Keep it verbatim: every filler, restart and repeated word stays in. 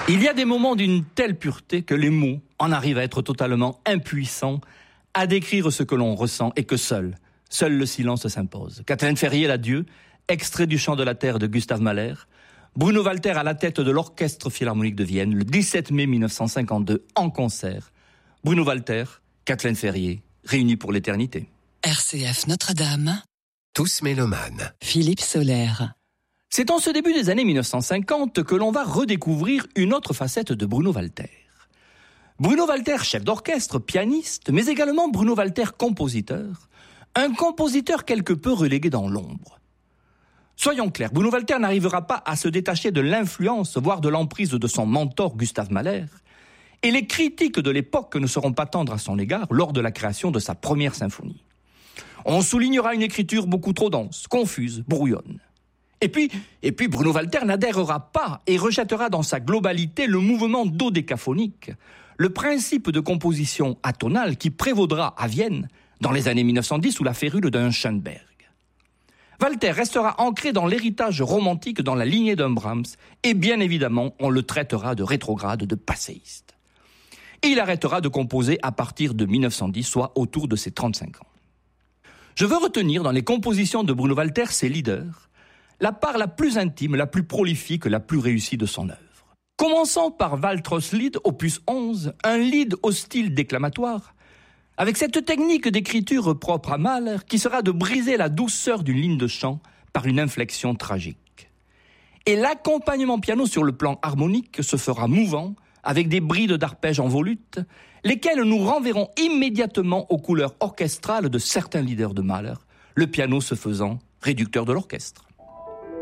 Il y a des moments d'une telle pureté que les mots en arrivent à être totalement impuissants à décrire ce que l'on ressent et que seul, seul le silence s'impose. Kathleen Ferrier, l'adieu, extrait du Chant de la Terre de Gustav Mahler, Bruno Walter à la tête de l'Orchestre Philharmonique de Vienne, le dix-sept mai mille neuf cent cinquante-deux, en concert. Bruno Walter, Kathleen Ferrier, réunis pour l'éternité. R C F Notre-Dame. Tous mélomanes. Philippe Sollers. C'est en ce début des années mille neuf cent cinquante que l'on va redécouvrir une autre facette de Bruno Walter. Bruno Walter, chef d'orchestre, pianiste, mais également Bruno Walter, compositeur. Un compositeur quelque peu relégué dans l'ombre. Soyons clairs, Bruno Walter n'arrivera pas à se détacher de l'influence, voire de l'emprise de son mentor Gustav Mahler. Et les critiques de l'époque ne seront pas tendres à son égard lors de la création de sa première symphonie. On soulignera une écriture beaucoup trop dense, confuse, brouillonne. Et puis, et puis Bruno Walter n'adhérera pas et rejettera dans sa globalité le mouvement dodécaphonique, le principe de composition atonale qui prévaudra à Vienne dans les années mille neuf cent dix sous la férule d'un Schoenberg. Walter restera ancré dans l'héritage romantique dans la lignée d'un Brahms et bien évidemment on le traitera de rétrograde, de passéiste. Et il arrêtera de composer à partir de mille neuf cent dix, soit autour de ses trente-cinq ans. Je veux retenir dans les compositions de Bruno Walter ses leaders, la part la plus intime, la plus prolifique, la plus réussie de son œuvre. Commençons par Waltraus Lied, opus onze, un lied au style déclamatoire, avec cette technique d'écriture propre à Mahler qui sera de briser la douceur d'une ligne de chant par une inflexion tragique. Et l'accompagnement piano sur le plan harmonique se fera mouvant, avec des brides d'arpèges en volute, lesquelles nous renverront immédiatement aux couleurs orchestrales de certains leaders de Mahler, le piano se faisant réducteur de l'orchestre.